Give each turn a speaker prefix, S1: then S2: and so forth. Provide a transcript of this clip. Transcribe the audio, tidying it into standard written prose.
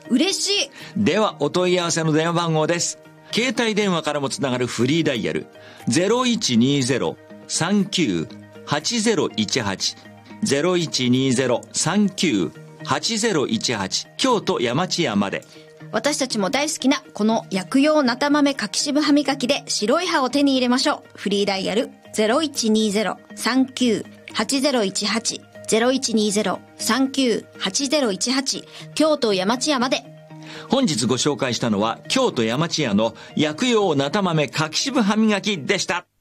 S1: 嬉しい。
S2: ではお問い合わせの電話番号です。携帯電話からもつながるフリーダイヤル 0120-39-8018 0120-39-8018 京都山千屋まで。
S1: 私たちも大好きなこの薬用なた豆柿渋歯磨きで白い歯を手に入れましょう。フリーダイヤル 0120-39-8018 0120-39-8018 京都山千屋まで。
S2: 本日ご紹介したのは京都山千屋の薬用なた豆柿渋歯磨きでした。